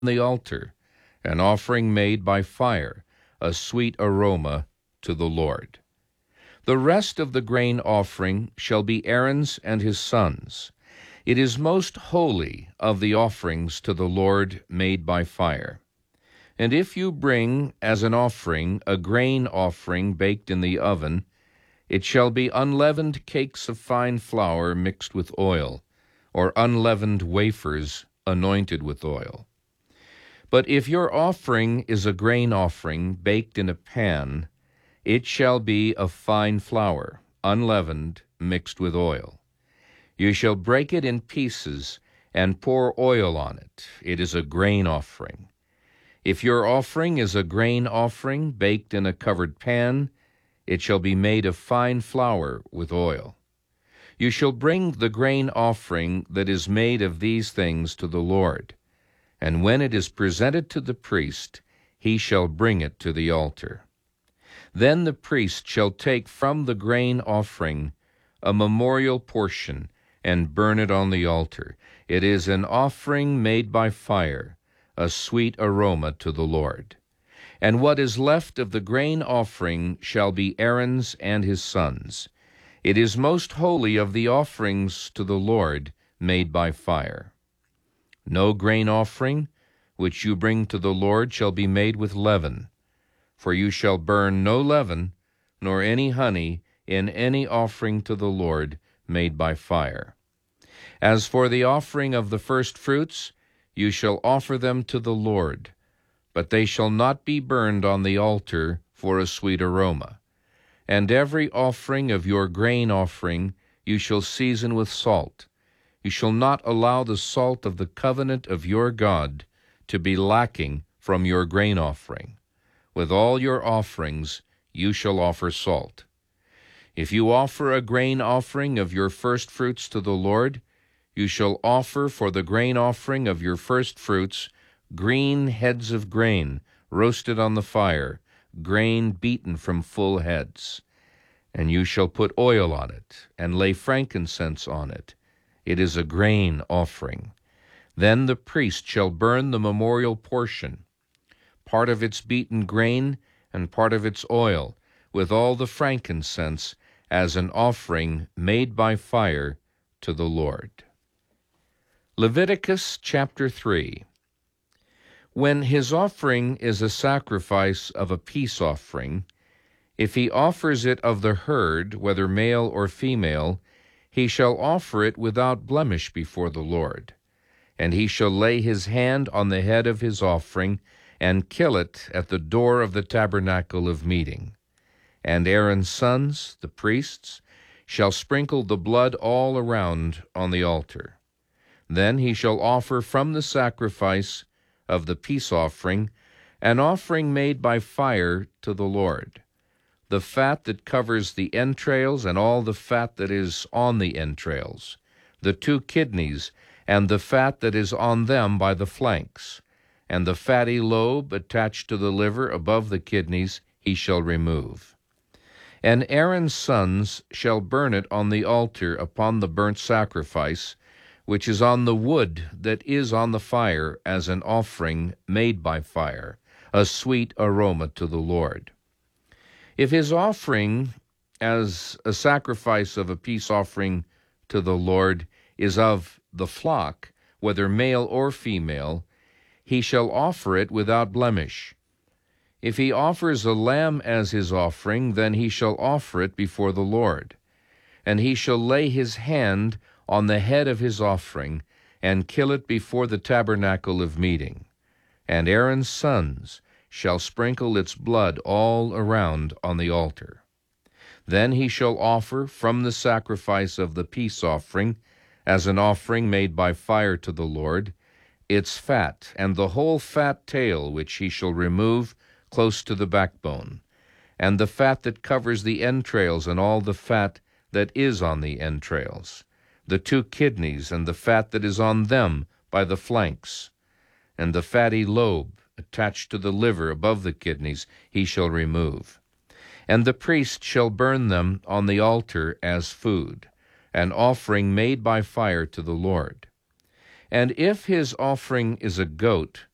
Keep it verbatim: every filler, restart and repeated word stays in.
the altar, an offering made by fire, a sweet aroma to the Lord. The rest of the grain offering shall be Aaron's and his sons. It is most holy of the offerings to the Lord made by fire. And if you bring as an offering a grain offering baked in the oven, it shall be unleavened cakes of fine flour mixed with oil, or unleavened wafers anointed with oil. But if your offering is a grain offering baked in a pan, it shall be of fine flour, unleavened, mixed with oil. You shall break it in pieces and pour oil on it. It is a grain offering. If your offering is a grain offering baked in a covered pan, it shall be made of fine flour with oil. You shall bring the grain offering that is made of these things to the Lord, and when it is presented to the priest, he shall bring it to the altar. Then the priest shall take from the grain offering a memorial portion and burn it on the altar. It is an offering made by fire, a sweet aroma to the Lord. And what is left of the grain offering shall be Aaron's and his sons. It is most holy of the offerings to the Lord made by fire. No grain offering which you bring to the Lord shall be made with leaven, for you shall burn no leaven, nor any honey in any offering to the Lord made by fire. As for the offering of the first fruits, you shall offer them to the Lord, but they shall not be burned on the altar for a sweet aroma. And every offering of your grain offering you shall season with salt. You shall not allow the salt of the covenant of your God to be lacking from your grain offering. With all your offerings you shall offer salt. If you offer a grain offering of your first fruits to the Lord, you shall offer for the grain offering of your first fruits green heads of grain roasted on the fire, grain beaten from full heads. And you shall put oil on it, and lay frankincense on it. It is a grain offering. Then the priest shall burn the memorial portion, part of its beaten grain and part of its oil, with all the frankincense, as an offering made by fire to the Lord. Leviticus chapter three. When his offering is a sacrifice of a peace offering, if he offers it of the herd, whether male or female, he shall offer it without blemish before the Lord. And he shall lay his hand on the head of his offering, and kill it at the door of the tabernacle of meeting. And Aaron's sons, the priests, shall sprinkle the blood all around on the altar. Then he shall offer from the sacrifice of the peace offering an offering made by fire to the Lord, the fat that covers the entrails and all the fat that is on the entrails, the two kidneys and the fat that is on them by the flanks, and the fatty lobe attached to the liver above the kidneys he shall remove. And Aaron's sons shall burn it on the altar upon the burnt sacrifice, which is on the wood that is on the fire, as an offering made by fire, a sweet aroma to the Lord. If his offering as a sacrifice of a peace offering to the Lord is of the flock, whether male or female, he shall offer it without blemish. If he offers a lamb as his offering, then he shall offer it before the Lord. And he shall lay his hand on the head of his offering, and kill it before the tabernacle of meeting. And Aaron's sons shall sprinkle its blood all around on the altar. Then he shall offer from the sacrifice of the peace offering, as an offering made by fire to the Lord, its fat, and the whole fat tail which he shall remove close to the backbone, and the fat that covers the entrails, and all the fat that is on the entrails, the two kidneys, and the fat that is on them by the flanks, and the fatty lobe attached to the liver above the kidneys he shall remove. And the priest shall burn them on the altar as food, an offering made by fire to the Lord. And if his offering is a goat,